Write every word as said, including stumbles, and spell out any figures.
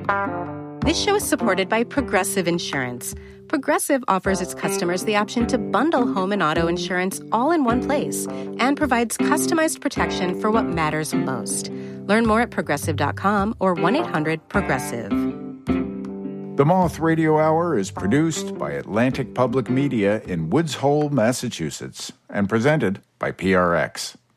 This show is supported by Progressive Insurance. Progressive offers its customers the option to bundle home and auto insurance all in one place and provides customized protection for what matters most. Learn more at progressive dot com or one eight hundred progressive. The Moth Radio Hour is produced by Atlantic Public Media in Woods Hole, Massachusetts, and presented by P R X.